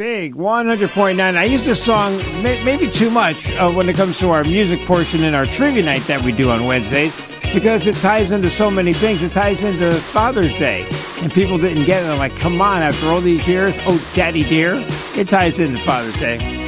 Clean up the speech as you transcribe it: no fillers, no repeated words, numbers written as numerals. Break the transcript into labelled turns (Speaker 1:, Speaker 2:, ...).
Speaker 1: Big 100.9. I use this song maybe too much when it comes to our music portion in our trivia night that we do on Wednesdays, because it ties into so many things. It ties into Father's Day, and people didn't get it. I'm like, come on, after all these years, oh, Daddy dear, it ties into Father's Day.